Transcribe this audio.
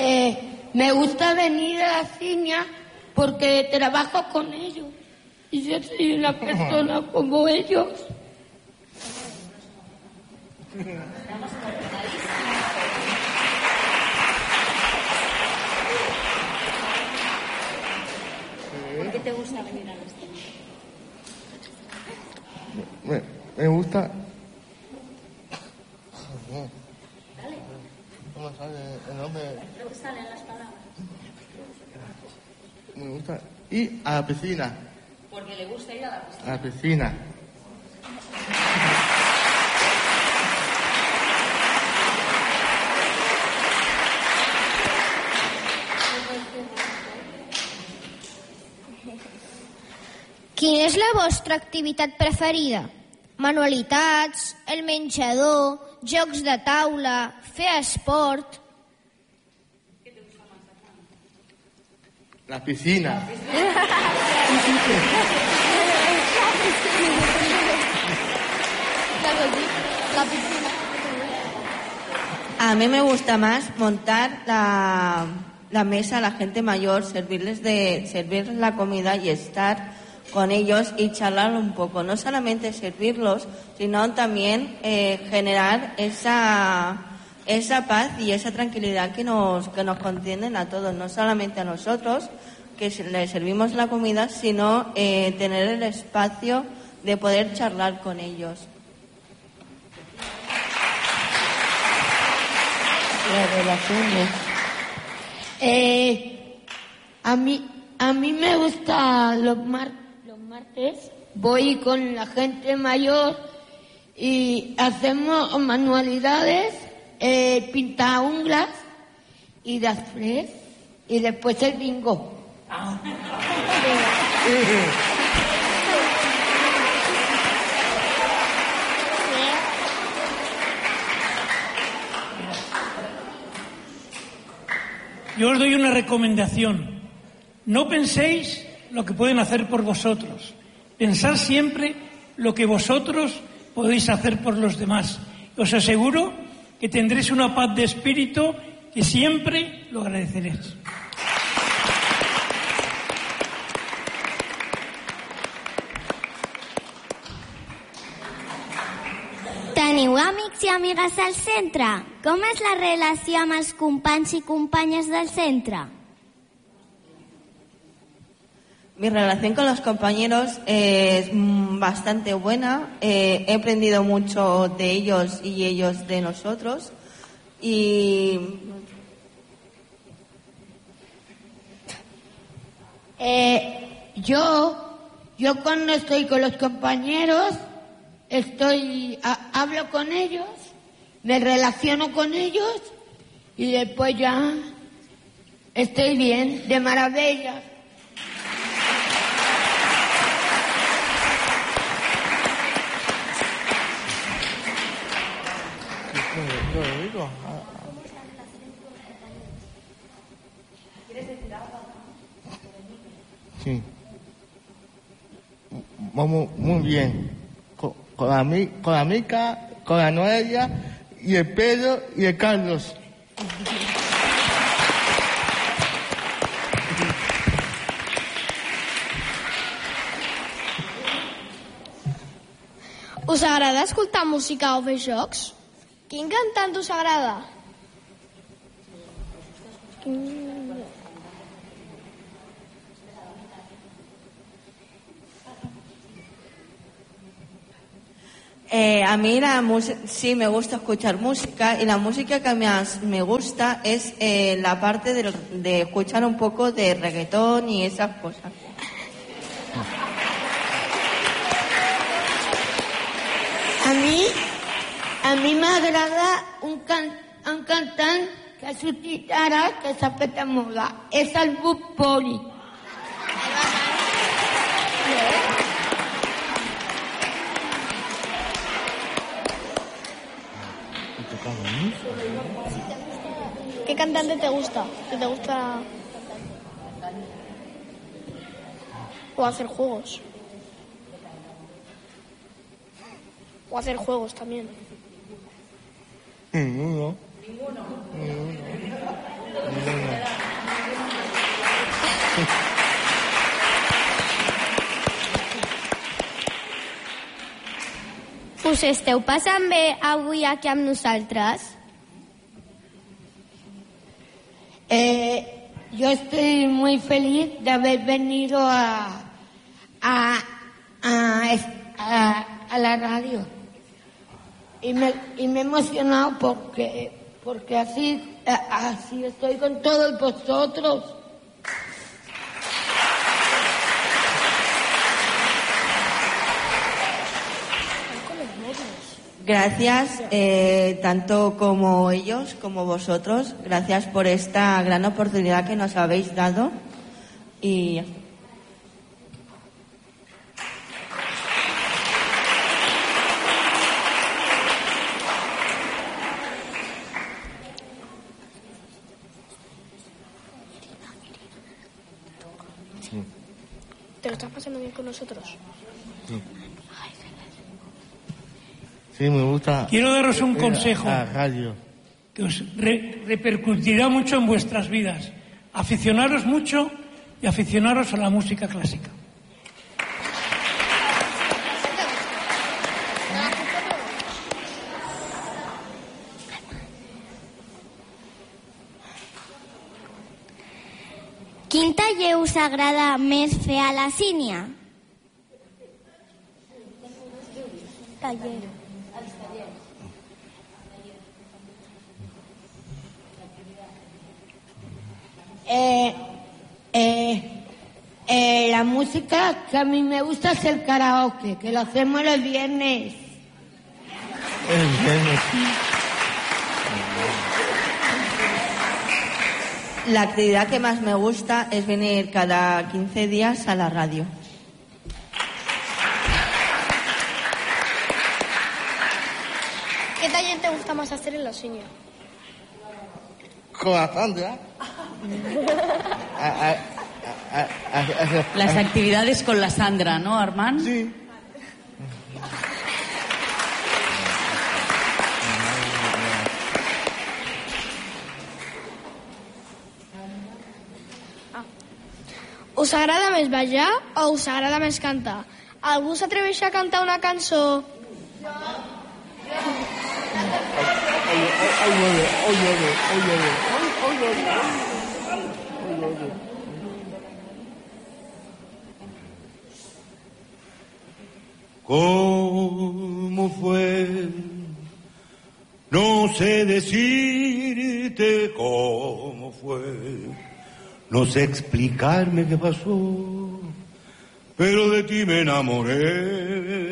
Me gusta venir a la ciña porque trabajo con ellos. Y yo soy una persona como ellos. ¿Por qué te gusta venir a la ciña? Me gusta... Dale. ¿Cómo sale el nombre? Creo que salen las palabras. Me gusta ir a la piscina. Porque le gusta ir a la piscina. A la piscina. Quina és la vostra activitat preferida? Manualitats, el menjador, jocs de taula, fer esport... La piscina. A mí me gusta más montar la mesa a la gente mayor, servirles la comida y estar con ellos y charlar un poco. No solamente servirlos, sino también generar esa paz y esa tranquilidad que nos contienen a todos, no solamente a nosotros que les servimos la comida, sino tener el espacio de poder charlar con ellos. Las relaciones. A mí me gusta los martes, voy con la gente mayor y hacemos manualidades, pintar unglas y després y después el bingo. Yo os doy una recomendación. No penséis lo que pueden hacer por vosotros. Pensad siempre lo que vosotros podéis hacer por los demás. Os aseguro que tendréis una paz de espíritu que siempre lo agradeceréis. Teniu amics i amigues al centre? Com és la relació amb els companys i companyes del centre? Mi relación con los compañeros es bastante buena. He aprendido mucho de ellos y ellos de nosotros. Y yo cuando estoy con los compañeros hablo con ellos, me relaciono con ellos y después ya estoy bien, de maravilla. Sí. Vamos muy bien. Con la Mica, con la Noelia y el Pedro y el Carlos. Us agrada escoltar música o fer jocs? Quin cantant us agrada? A mí sí me gusta escuchar música, y la música que más me gusta es la parte de escuchar un poco de reggaetón y esas cosas. A mí m'agrada un cantant que ha sortit ara, que s'ha fet de moda. És el Bugs Bunny. ¿Qué cantante te gusta? Si te gusta... O hacer juegos. O hacer juegos también. Ninguno. Us esteu passant bé avui aquí amb nosaltres? Yo estoy muy feliz de haber venido a la radio. Y me he emocionado porque así estoy con todos vosotros. Gracias, tanto como ellos como vosotros. Gracias por esta gran oportunidad que nos habéis dado. Y ¿Te lo estás pasando bien con nosotros? Sí. Sí, me gusta. Quiero daros un consejo a radio. que os repercutirá mucho en vuestras vidas. Aficionaros mucho y aficionaros a la música clásica. Quin taller us agrada més fer a la Sínia? Taller. La música que a mí me gusta es el karaoke, que lo hacemos los viernes. El viernes. la actividad que más me gusta es venir cada 15 días a la radio. ¿Qué taller te gusta más hacer en la Sínia? Con la Sandra. Las actividades con la Sandra, ¿no, Armand? Sí. Us agrada més ballar o us agrada més cantar? Algú s'atreveix a cantar una cançó? ¿Cómo fue? No sé decirte cómo fue. No sé explicarme qué pasó, pero de ti me enamoré.